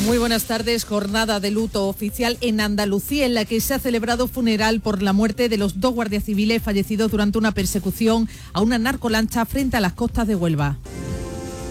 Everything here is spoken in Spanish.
Muy buenas tardes. Jornada de luto oficial en Andalucía, en la que se ha celebrado funeral por la muerte de los 2 guardias civiles fallecidos durante una persecución a una narcolancha frente a las costas de Huelva.